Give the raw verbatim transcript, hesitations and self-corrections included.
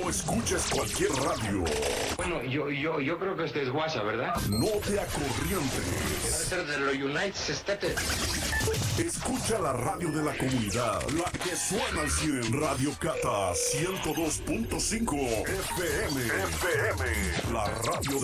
No escuches cualquier radio. Bueno, yo, yo, yo creo que este es guasa, ¿verdad? No te acorrientes. Debe ser de los United States. Escucha la radio de la comunidad, la que suena al cien. Radio Cata ciento dos punto cinco F M. F M. La radio de